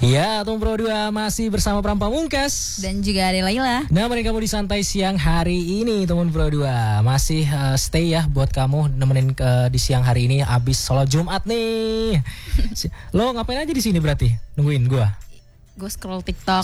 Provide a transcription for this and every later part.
Ya, Tung Pro 2 masih bersama Pram Pamungkas dan juga ada Laila. Nah, mereka mau di santai siang hari ini, teman Pro 2 masih stay ya buat kamu nemenin di siang hari ini abis sholat Jumat nih. Lo ngapain aja di sini berarti? Nungguin gua? Gue scroll TikTok.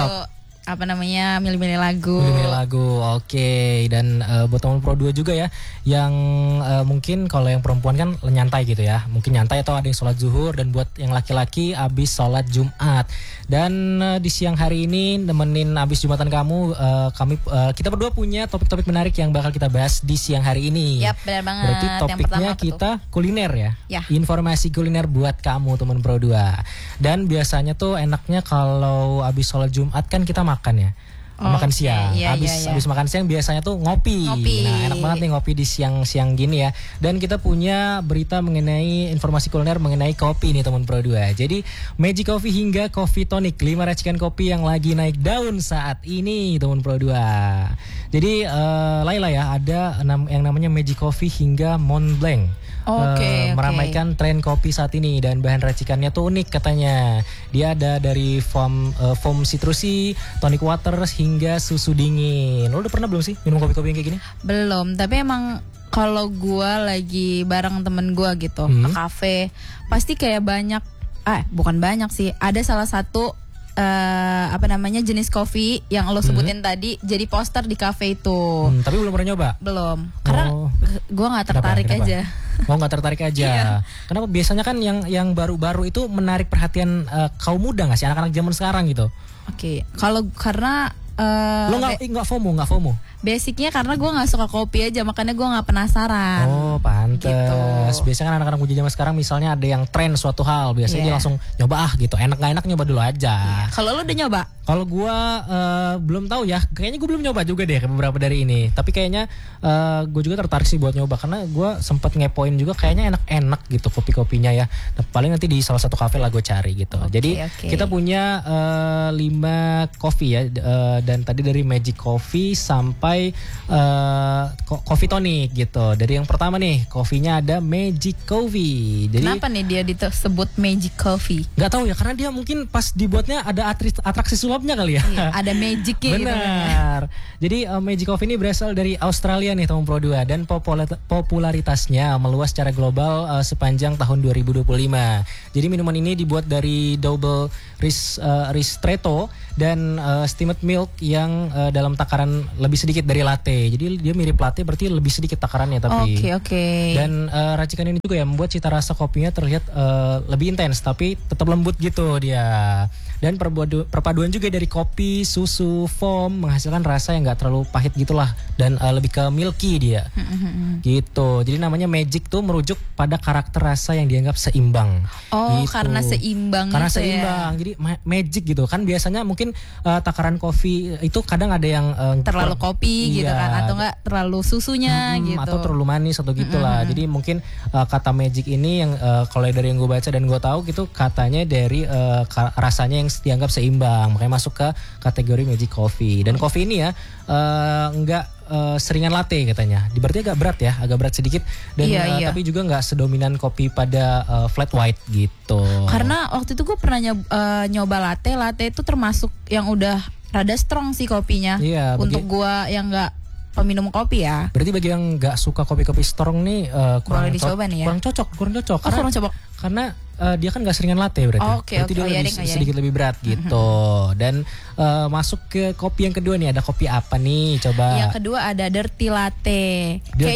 Milih-milih lagu. Oke. Dan buat teman Pro 2 juga ya, yang mungkin kalau yang perempuan kan nyantai gitu ya, mungkin nyantai atau ada yang sholat zuhur, dan buat yang laki-laki abis sholat Jumat. Dan di siang hari ini nemenin abis Jumatan kamu, kita berdua punya topik-topik menarik yang bakal kita bahas di siang hari ini. Yap, benar banget. Berarti topiknya kita kuliner ya? Informasi kuliner buat kamu teman Pro 2. Dan biasanya tuh enaknya kalau abis sholat Jumat kan kita makan ya, makan siang. Habis makan siang biasanya tuh ngopi. Nah, enak banget nih ngopi di siang-siang gini ya. Dan kita punya berita mengenai informasi kuliner mengenai kopi nih teman Pro 2. Jadi Magic Coffee hingga Coffee Tonic, 5 racikan kopi yang lagi naik daun saat ini teman Pro 2. Jadi Laila ya, ada yang namanya Magic Coffee hingga Mont Blanc. Meramaikan tren kopi saat ini, dan bahan racikannya tuh unik katanya. Dia ada dari foam citrusi, tonic water hingga susu dingin. Lo udah pernah belum sih minum kopi-kopi yang kayak gini? Belum, tapi emang kalau gue lagi bareng temen gue gitu ke kafe, pasti kayak bukan banyak sih, ada salah satu jenis kopi yang lo sebutin tadi jadi poster di kafe itu. Tapi belum pernah nyoba? Belum, karena gue nggak tertarik. Kenapa? Aja. Oh, nggak tertarik aja. Iya. Kenapa? Biasanya kan yang baru-baru itu menarik perhatian kaum muda nggak sih, anak-anak zaman sekarang gitu? Oke. Kalau karena lo nggak FOMO? Basicnya karena gue nggak suka kopi aja, makanya gue nggak penasaran. Oh, pantes. Gitu. Biasanya kan anak-anak muda zaman sekarang misalnya ada yang tren suatu hal, biasanya dia langsung nyoba gitu. Enak nggak enak nyoba dulu aja. Kalau lo udah nyoba? Kalau gue belum tahu ya. Kayaknya gue belum nyoba juga deh beberapa dari ini. Tapi kayaknya gue juga tertarik sih buat nyoba, karena gue sempat ngepoin juga kayaknya enak-enak gitu kopi-kopinya ya. Nah, paling nanti di salah satu kafe lah gue cari gitu. Jadi kita punya 5 kopi ya. Dan tadi dari Magic Coffee sampai Coffee Tonic gitu. Dari yang pertama nih, kopinya ada Magic Coffee. Jadi, kenapa nih dia disebut Magic Coffee? Gak tahu ya, karena dia mungkin pas dibuatnya ada atraksi sulapnya kali ya. Iya, ada magicnya. Benar. Jadi Magic Coffee ini berasal dari Australia nih teman Pro 2, dan popularitasnya meluas secara global sepanjang tahun 2025. Jadi minuman ini dibuat dari double ristretto dan steamed milk yang dalam takaran lebih sedikit dari latte. Jadi dia mirip latte, berarti lebih sedikit takarannya tapi. Oke. Dan racikan ini juga ya membuat cita rasa kopinya terlihat lebih intens tapi tetap lembut gitu dia. Dan perpaduan juga dari kopi, susu, foam menghasilkan rasa yang gak terlalu pahit gitulah, dan lebih ke milky dia. Gitu. Jadi namanya Magic tuh merujuk pada karakter rasa yang dianggap seimbang. Oh, gitu. Karena seimbang. Karena seimbang. Jadi magic gitu kan. Biasanya mungkin takaran kopi itu kadang ada yang terlalu kopi gitu kan, atau enggak terlalu susunya gitu, atau terlalu manis atau gitulah. Jadi mungkin kata Magic ini yang kalau dari yang gue baca dan gue tahu gitu, katanya dari rasanya yang dianggap seimbang, makanya masuk ke kategori Magic Coffee. Dan kopi ini ya enggak seringan latte katanya. Berarti agak berat sedikit, dan tapi juga nggak sedominan kopi pada flat white gitu. Karena waktu itu gue pernah nyoba latte itu termasuk yang udah rada strong sih kopinya. Iya, untuk gue yang nggak peminum kopi ya. Berarti bagi yang nggak suka kopi-kopi strong nih kurang cocok. Karena dia kan nggak seringan latte berarti. Berarti dia lebih sedikit lebih berat gitu. Dan masuk ke kopi yang kedua nih, ada kopi apa nih? Coba. Yang kedua ada Dirty Latte.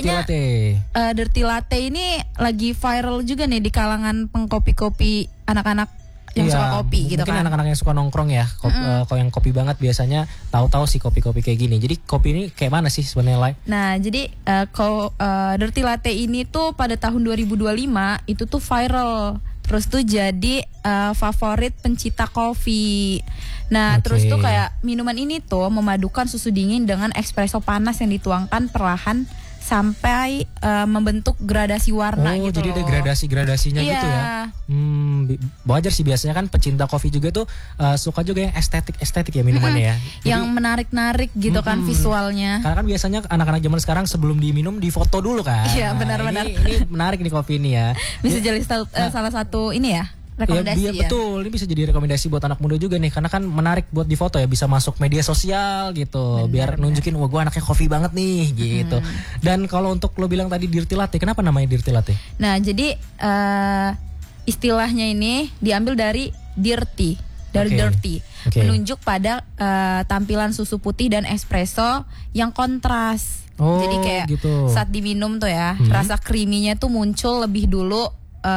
Dirty Latte ini lagi viral juga nih di kalangan pengkopi-kopi anak-anak yang suka kopi gitu kan. Mungkin anak-anak yang suka nongkrong ya. Kalau yang kopi banget biasanya tahu-tahu sih kopi-kopi kayak gini. Jadi kopi ini kayak mana sih sebenarnya, Lai? Nah, jadi Dirty Latte ini tuh pada tahun 2025 itu tuh viral. Terus tuh jadi favorit pencinta kopi. Nah, terus tuh kayak minuman ini tuh memadukan susu dingin dengan espresso panas yang dituangkan perlahan sampai membentuk gradasi warna gitu. Jadi ada gradasi-gradasinya gitu ya. Wajar sih, biasanya kan pecinta kopi juga tuh suka juga yang estetik ya minumannya ya. Jadi, yang menarik-narik gitu kan visualnya. Karena kan biasanya anak-anak zaman sekarang sebelum diminum difoto dulu kan. Iya, benar-benar. Ini menarik nih kopi ini ya. Bisa jadi salah satu ini ya. rekomendasi ya. Betul, ini bisa jadi rekomendasi buat anak muda juga nih, karena kan menarik buat difoto ya, bisa masuk media sosial gitu, biar nunjukin wah gue anaknya coffee banget nih gitu. Dan kalau untuk lo bilang tadi dirty latte, kenapa namanya dirty latte? Nah jadi istilahnya ini diambil dari dirty, dirty, menunjuk pada tampilan susu putih dan espresso yang kontras. Jadi kayak saat diminum tuh ya, rasa creaminya tuh muncul lebih dulu,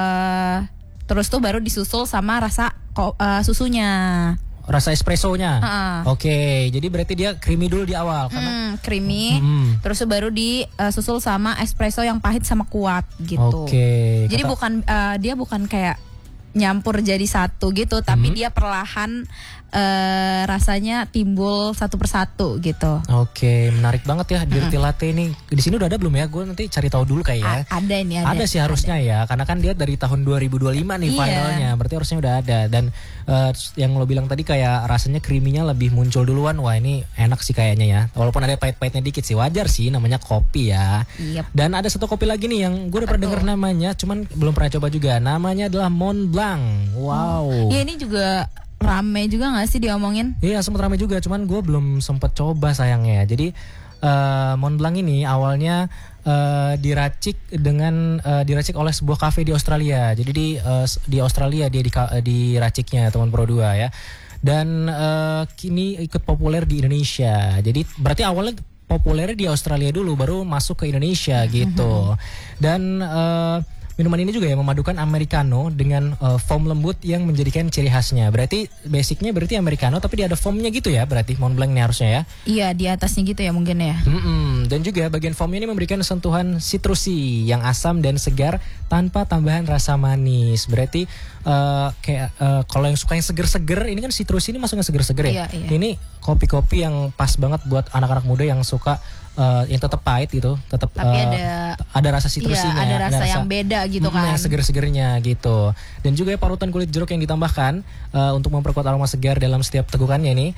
terus tuh baru disusul sama rasa susunya. Rasa espressonya. Oke, jadi berarti dia creamy dulu di awal karena creamy, terus tuh baru disusul sama espresso yang pahit sama kuat gitu. Jadi dia bukan kayak nyampur jadi satu gitu, tapi dia perlahan rasanya timbul satu persatu gitu. Oke, menarik banget ya dirty latte ini. Di sini udah ada belum ya? Gue nanti cari tahu dulu kayak ya. Ada ini. Ada sih harusnya ya, karena kan dia dari tahun 2025 nih finalnya. Berarti harusnya udah ada. Dan yang lo bilang tadi kayak rasanya creaminya lebih muncul duluan. Wah ini enak sih kayaknya ya. Walaupun ada pahit-pahitnya dikit sih, wajar sih, namanya kopi ya. Dan ada satu kopi lagi nih yang gue udah pernah denger namanya, cuman belum pernah coba juga. Namanya adalah Mont Blanc. Wow. Ya ini juga rame juga gak sih diomongin? Iya sempat rame juga, cuman gue belum sempet coba sayangnya. Jadi Mont Blanc ini awalnya diracik oleh sebuah kafe di Australia. Jadi di Australia dia diraciknya teman Pro 2 ya. Dan kini ikut populer di Indonesia. Jadi berarti awalnya populernya di Australia dulu, baru masuk ke Indonesia gitu. Dan minuman ini juga ya memadukan americano dengan foam lembut yang menjadikan ciri khasnya. Berarti basicnya berarti americano tapi dia ada foamnya gitu ya, berarti Mont Blanc ini harusnya ya. Iya, di atasnya gitu ya mungkin ya. Dan juga bagian foamnya ini memberikan sentuhan sitrusi yang asam dan segar tanpa tambahan rasa manis. Berarti kalau yang suka yang seger-seger, ini kan sitrusi ini masuknya seger-seger ya. Ini kopi-kopi yang pas banget buat anak-anak muda yang suka yang tetap pahit gitu, tetap tapi ada rasa sitrusinya, ada rasa yang beda gitu kan, seger-segernya gitu. Dan juga parutan kulit jeruk yang ditambahkan untuk memperkuat aroma segar dalam setiap tegukannya ini.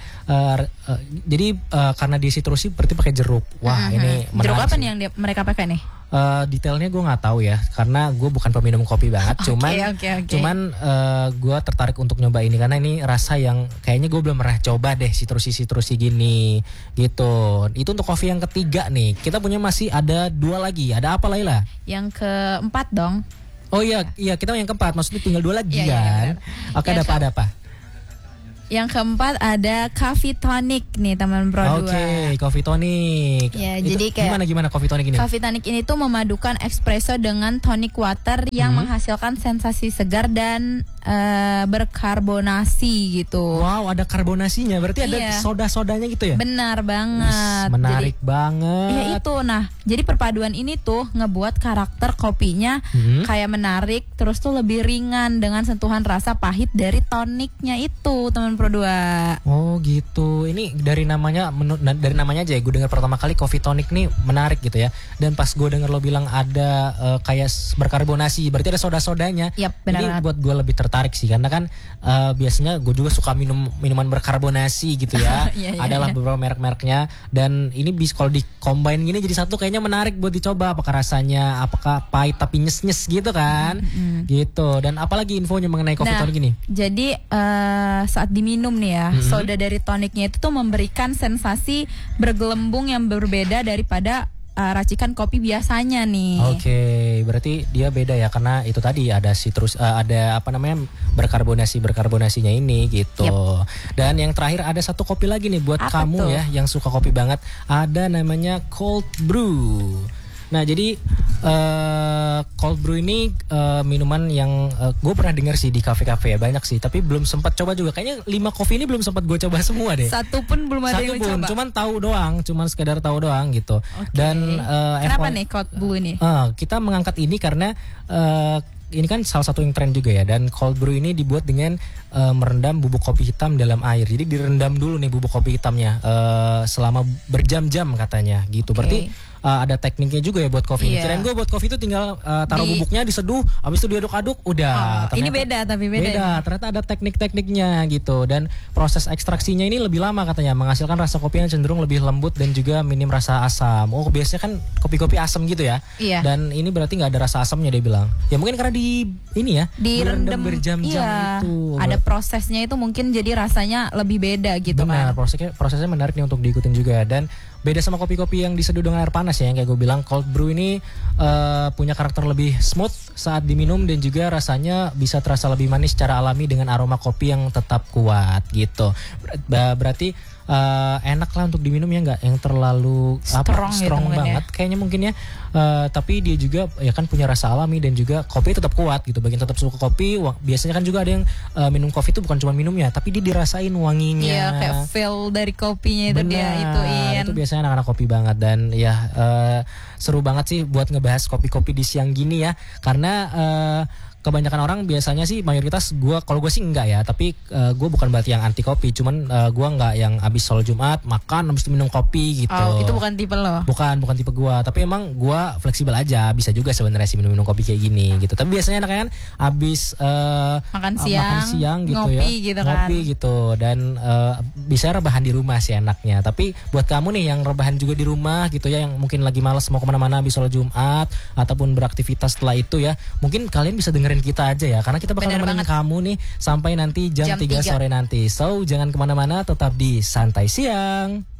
Jadi karena di sitrusi berarti pakai jeruk. Wah ini menarik. Jeruk apa nih yang mereka pakai nih? Detailnya gue nggak tahu ya, karena gue bukan peminum kopi banget. Cuman gue tertarik untuk nyoba ini karena ini rasa yang kayaknya gue belum pernah coba deh, sitrusi gini gitu. Itu untuk kopi yang ketiga nih. Kita punya masih ada 2 lagi. Ada apa Laila? Yang keempat dong. Oh iya kita yang keempat. Maksudnya tinggal 2 lagi kan? Oke, ada apa? Yang keempat ada coffee tonic nih teman Pro 2. Oke, coffee tonic. Ya, itu jadi kayak gimana coffee tonic ini? Coffee tonic ini tuh memadukan espresso dengan tonic water yang menghasilkan sensasi segar dan berkarbonasi gitu. Wow, ada karbonasinya. Berarti ada soda-sodanya gitu ya? Benar banget. Menarik banget. Ya itu. Nah, jadi perpaduan ini tuh ngebuat karakter kopinya kayak menarik, terus tuh lebih ringan dengan sentuhan rasa pahit dari toniknya itu, teman Pro 2. Oh gitu. Ini dari namanya aja ya, gue dengar pertama kali coffee tonic nih menarik gitu ya. Dan pas gue dengar lo bilang ada kayak berkarbonasi, berarti ada soda-sodanya. Yap, benar. Ini buat gue lebih tertarik sih, karena kan biasanya gue juga suka minuman berkarbonasi gitu ya. Adalah beberapa merek-mereknya, dan ini bisa kalau di combine gini jadi satu, kayaknya menarik buat dicoba. Apakah rasanya, apakah pahit tapi nyes-nyes gitu kan? Gitu. Dan apalagi infonya mengenai coffee tonic ini? Jadi saat diminum nih ya, soda dari toniknya itu tuh memberikan sensasi bergelembung yang berbeda daripada racikan kopi biasanya nih. Oke, berarti dia beda ya, karena itu tadi ada citrus, ada berkarbonasinya ini gitu. Dan yang terakhir ada satu kopi lagi nih buat kamu ya yang suka kopi banget. Ada namanya cold brew. Nah jadi cold brew ini minuman yang gue pernah dengar sih di kafe-kafe ya, banyak sih, tapi belum sempat coba juga. Kayaknya 5 kopi ini belum sempat gue coba semua deh. Satu pun belum ada yang coba. Cuman tahu doang, cuman sekedar tahu doang gitu. Dan kenapa nih cold brew ini? Kita mengangkat ini karena ini kan salah satu yang tren juga ya. Dan cold brew ini dibuat dengan merendam bubuk kopi hitam dalam air. Jadi direndam dulu nih bubuk kopi hitamnya selama berjam-jam katanya gitu. Berarti ada tekniknya juga ya buat kopi. Kirain gue buat kopi itu tinggal taruh bubuknya, diseduh, habis itu diaduk-aduk, udah. Ini beda tapi beda. Ternyata ada teknik-tekniknya gitu, dan proses ekstraksinya ini lebih lama katanya, menghasilkan rasa kopi yang cenderung lebih lembut dan juga minim rasa asam. Oh, biasanya kan kopi-kopi asam gitu ya. Dan ini berarti nggak ada rasa asamnya dia bilang. Ya mungkin karena direndam berjam-jam itu. Ada prosesnya itu mungkin jadi rasanya lebih beda gitu. Benar, prosesnya menarik nih untuk diikutin juga. Dan beda sama kopi-kopi yang diseduh dengan air panas ya, yang kayak gue bilang, cold brew ini punya karakter lebih smooth saat diminum dan juga rasanya bisa terasa lebih manis secara alami dengan aroma kopi yang tetap kuat gitu. Berarti enak lah untuk diminum ya, nggak yang terlalu strong banget kayaknya mungkin ya, tapi dia juga ya kan punya rasa alami dan juga kopi tetap kuat gitu. Bagian tetap suka kopi, biasanya kan juga ada yang minum kopi itu bukan cuma minumnya tapi dia dirasain wanginya. Iya, kayak feel dari kopinya itu dia ituin. Itu biasanya anak-anak kopi banget. Dan ya seru banget sih buat ngebahas kopi-kopi di siang gini ya, karena kebanyakan orang biasanya sih, mayoritas kalau gue sih enggak ya, tapi gue bukan berarti yang anti kopi, cuman gue enggak yang abis sholat Jumat makan habis itu minum kopi gitu. Itu bukan tipe lo? Bukan tipe gue, tapi emang gue fleksibel aja, bisa juga sebenarnya sih minum kopi kayak gini gitu. Tapi biasanya anaknya kan abis makan siang gitu ngopi ya, gitu ngopi kan. gitu, dan bisa rebahan di rumah sih enaknya. Tapi buat kamu nih yang rebahan juga di rumah gitu ya, yang mungkin lagi malas mau kemana-mana abis sholat Jumat ataupun beraktivitas setelah itu ya, mungkin kalian bisa dengerin kita aja ya, karena kita bakal nemenin kamu nih sampai nanti jam 3 sore nanti. So jangan kemana-mana, tetap di Santai Siang.